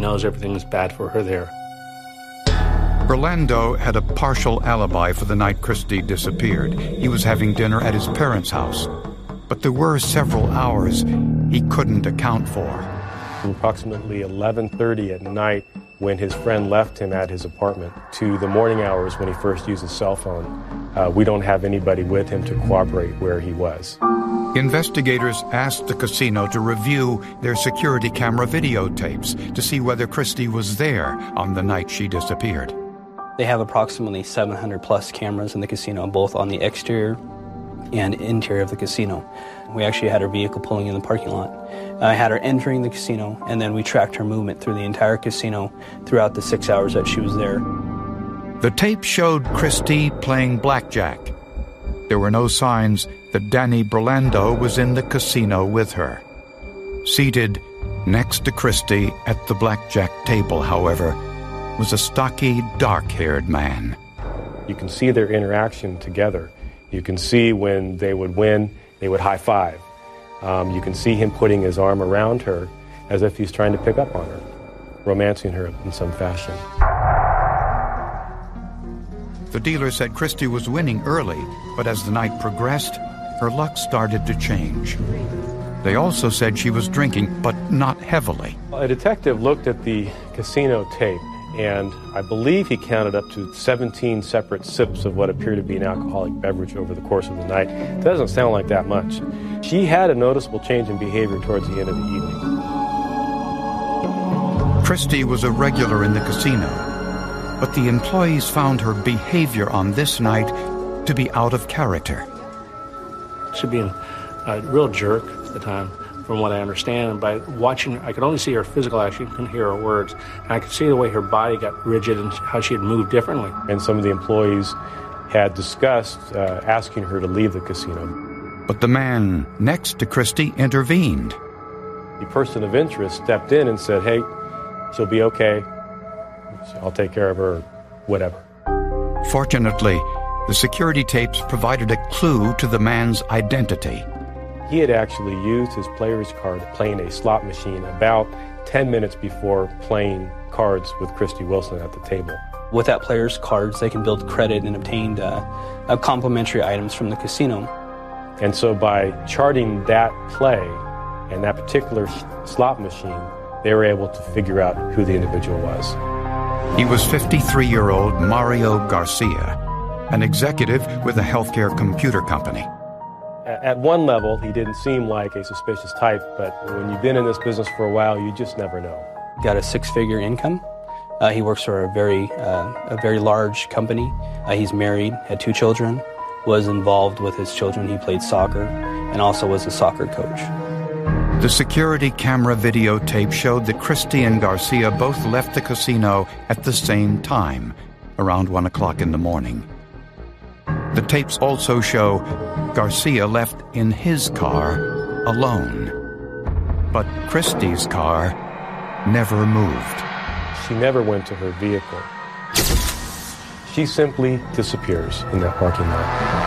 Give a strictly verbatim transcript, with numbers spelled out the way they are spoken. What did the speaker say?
knows everything is bad for her there. Orlando had a partial alibi for the night Christy disappeared. He was having dinner at his parents' house. But there were several hours he couldn't account for. Approximately eleven thirty at night, when his friend left him at his apartment, to the morning hours when he first used his cell phone, uh, we don't have anybody with him to corroborate where he was. Investigators asked the casino to review their security camera videotapes to see whether Christy was there on the night she disappeared. They have approximately seven hundred plus cameras in the casino, both on the exterior and interior of the casino. We actually had her vehicle pulling in the parking lot. I had her entering the casino, and then we tracked her movement through the entire casino throughout the six hours that she was there. The tape showed Christy playing blackjack. There were no signs that Danny Burlando was in the casino with her. Seated next to Christy at the blackjack table, however, was a stocky, dark-haired man. You can see their interaction together. You can see when they would win, they would high-five. Um, you can see him putting his arm around her as if he's trying to pick up on her, romancing her in some fashion. The dealer said Christy was winning early, but as the night progressed, her luck started to change. They also said she was drinking, but not heavily. A detective looked at the casino tape, and I believe he counted up to seventeen separate sips of what appeared to be an alcoholic beverage over the course of the night. It doesn't sound like that much. She had a noticeable change in behavior towards the end of the evening. Christy was a regular in the casino, but the employees found her behavior on this night to be out of character. She was being a real jerk at the time, from what I understand. And by watching her, I could only see her physical action, couldn't hear her words. And I could see the way her body got rigid and how she had moved differently. And some of the employees had discussed uh, asking her to leave the casino. But the man next to Christy intervened. The person of interest stepped in and said, "Hey, she'll be okay. I'll take care of her, whatever." Fortunately, the security tapes provided a clue to the man's identity. He had actually used his player's card playing a slot machine about ten minutes before playing cards with Christy Wilson at the table. With that player's cards, they can build credit and obtain uh, uh, complimentary items from the casino. And so by charting that play and that particular slot machine, they were able to figure out who the individual was. He was fifty-three-year-old Mario Garcia, an executive with a healthcare computer company. At one level, he didn't seem like a suspicious type, but when you've been in this business for a while, you just never know. Got a six-figure income. Uh, he works for a very, uh, a very large company. Uh, he's married, had two children, was involved with his children. He played soccer and also was a soccer coach. The security camera videotape showed that Christy and Garcia both left the casino at the same time, around one o'clock in the morning. The tapes also show Garcia left in his car alone. But Christy's car never moved. She never went to her vehicle. She simply disappears in that parking lot.